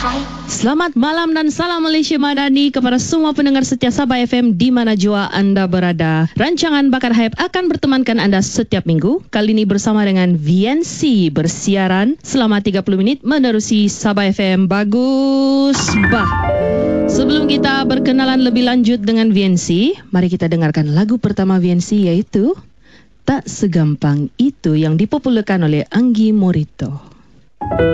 Selamat malam dan salam Malaysia Madani kepada semua pendengar setia Sabah FM di mana jua anda berada. Rancangan Bakat Hype akan bertemankan anda setiap minggu. Kali ini bersama dengan VNC bersiaran selama 30 minit menerusi Sabah FM. Bagus bah. Sebelum kita berkenalan lebih lanjut dengan VNC, mari kita dengarkan lagu pertama VNC, iaitu Tak Segampang Itu yang dipopularkan oleh Anggi Morito.